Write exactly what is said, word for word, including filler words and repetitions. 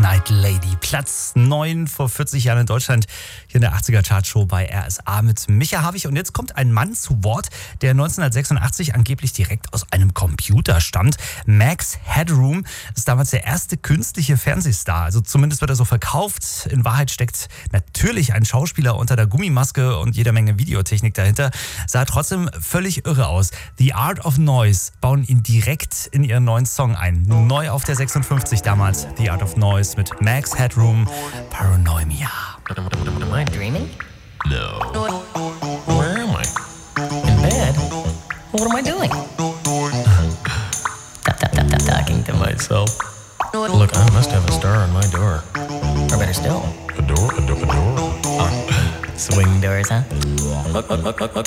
Night Lady. Platz neun vor vierzig Jahren in Deutschland, hier in der achtziger-Chartshow bei R S A mit Micha Havig. Und jetzt kommt ein Mann zu Wort, der neunzehnhundertsechsundachtzig angeblich direkt aus einem Computer stammt. Max Headroom ist damals der erste künstliche Fernsehstar. Also zumindest wird er so verkauft. In Wahrheit steckt natürlich ein Schauspieler unter der Gummimaske und jeder Menge Videotechnik dahinter. Sah trotzdem völlig irre aus. The Art of Noise bauen ihn direkt in ihren neuen Song ein. Neu auf der sechsundfünfzig damals. The Art of Noise mit Max Headroom, Paranoia. Am I dreaming? No. Where am I? In bed? What am I doing? Talking to myself. Look, I must have a star on my door. Or better still, A door, a door, a door. swing doors, huh? Look, look, look, look, look.